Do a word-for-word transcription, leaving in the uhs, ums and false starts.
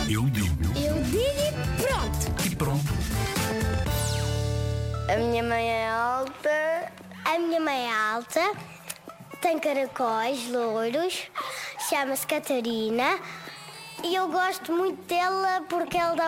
Eu digo Eu digo e pronto. e pronto. A minha mãe é alta. A minha mãe é alta. Tem caracóis loiros. Chama-se Catarina. E eu gosto muito dela porque ela dá